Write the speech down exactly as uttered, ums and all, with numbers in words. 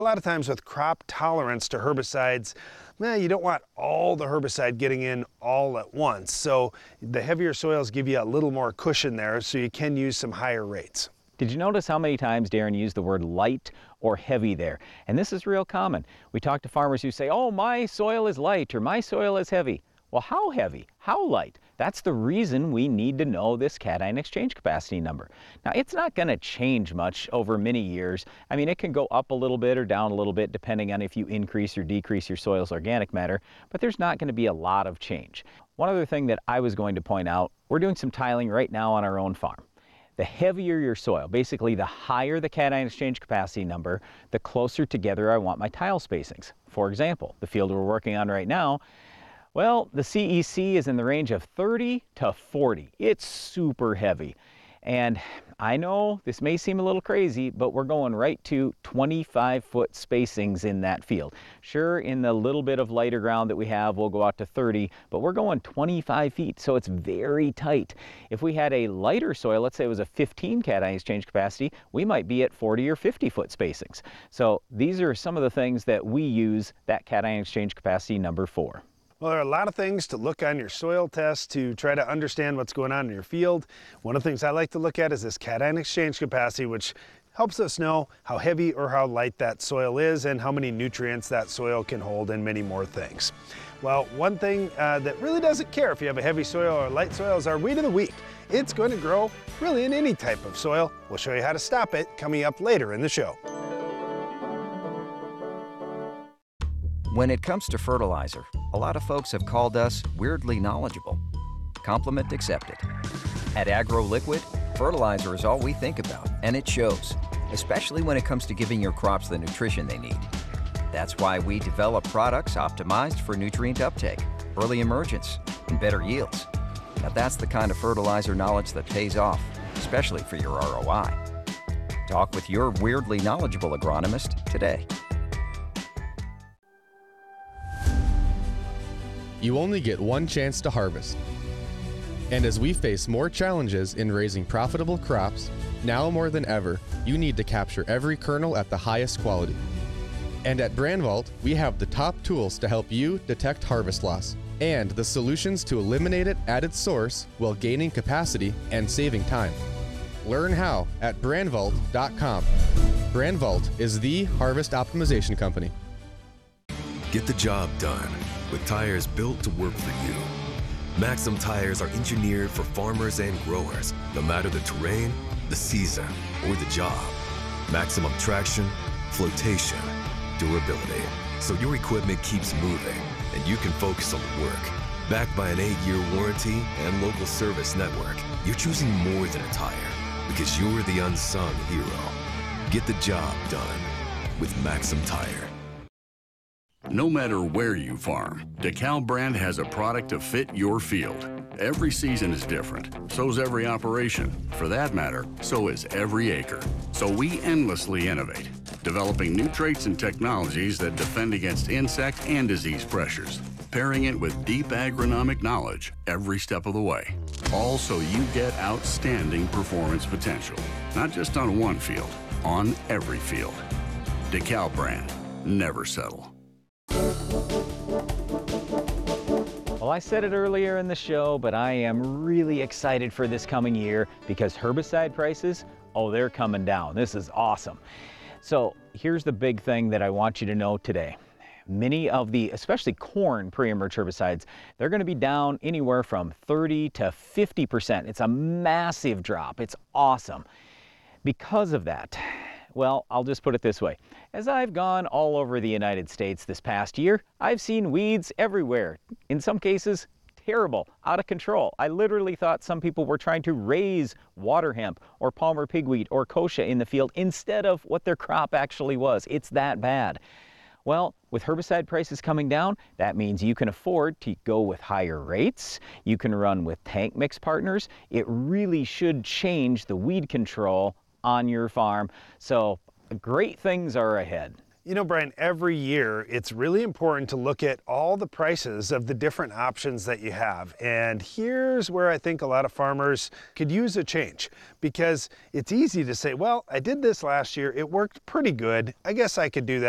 A lot of times with crop tolerance to herbicides, eh, you don't want all the herbicide getting in all at once. So the heavier soils give you a little more cushion there, so you can use some higher rates. Did you notice how many times Darren used the word light or heavy there? And this is real common. We talk to farmers who say, oh, my soil is light or my soil is heavy. Well, how heavy? How light? That's the reason we need to know this cation exchange capacity number. Now, it's not going to change much over many years. I mean, it can go up a little bit or down a little bit depending on if you increase or decrease your soil's organic matter, but there's not going to be a lot of change. One other thing that I was going to point out, we're doing some tiling right now on our own farm. The heavier your soil, basically the higher the cation exchange capacity number, the closer together I want my tile spacings. For example, the field we're working on right now, well, the C E C is in the range of thirty to forty. It's super heavy. And I know this may seem a little crazy, but we're going right to twenty-five foot spacings in that field. Sure, in the little bit of lighter ground that we have, we'll go out to thirty, but we're going twenty-five feet, so it's very tight. If we had a lighter soil, let's say it was a fifteen cation exchange capacity, we might be at forty or fifty foot spacings. So these are some of the things that we use that cation exchange capacity number for. Well, there are a lot of things to look on your soil test to try to understand what's going on in your field. One of the things I like to look at is this cation exchange capacity, which helps us know how heavy or how light that soil is and how many nutrients that soil can hold and many more things. Well, one thing uh, that really doesn't care if you have a heavy soil or light soil is our weed of the week. It's going to grow really in any type of soil. We'll show you how to stop it coming up later in the show. When it comes to fertilizer, a lot of folks have called us weirdly knowledgeable. Compliment accepted. At AgroLiquid, fertilizer is all we think about, and it shows, especially when it comes to giving your crops the nutrition they need. That's why we develop products optimized for nutrient uptake, early emergence, and better yields. Now that's the kind of fertilizer knowledge that pays off, especially for your R O I. Talk with your weirdly knowledgeable agronomist today. You only get one chance to harvest. And as we face more challenges in raising profitable crops, now more than ever, you need to capture every kernel at the highest quality. And at Brandvault, we have the top tools to help you detect harvest loss and the solutions to eliminate it at its source while gaining capacity and saving time. Learn how at brandvault dot com. Brandvault is the harvest optimization company. Get the job done with tires built to work for you. Maxxum tires are engineered for farmers and growers, no matter the terrain, the season, or the job. Maximum traction, flotation, durability, so your equipment keeps moving and you can focus on the work. Backed by an eight-year warranty and local service network, you're choosing more than a tire because you're the unsung hero. Get the job done with Maxxum Tire. No matter where you farm, DeKalb brand has a product to fit your field. Every season is different, so's every operation. For that matter, so is every acre. So we endlessly innovate, developing new traits and technologies that defend against insect and disease pressures, pairing it with deep agronomic knowledge every step of the way. All so you get outstanding performance potential, not just on one field, on every field. DeKalb brand, never settle. Well, I said it earlier in the show, but I am really excited for this coming year because herbicide prices, oh, they're coming down. This is awesome. So here's the big thing that I want you to know today. Many of the, especially corn pre-emerge herbicides, they're going to be down anywhere from thirty to fifty percent. It's a massive drop. It's awesome. Because of that, well, I'll just put it this way. As I've gone all over the United States this past year, I've seen weeds everywhere. In some cases, terrible, out of control. I literally thought some people were trying to raise water hemp or Palmer pigweed or kochia in the field instead of what their crop actually was. It's that bad. Well, with herbicide prices coming down, that means you can afford to go with higher rates. You can run with tank mix partners. It really should change the weed control on your farm. So great things are ahead. You know, Brian, every year it's really important to look at all the prices of the different options that you have. And here's where I think a lot of farmers could use a change, because it's easy to say, well, I did this last year, it worked pretty good, I guess I could do that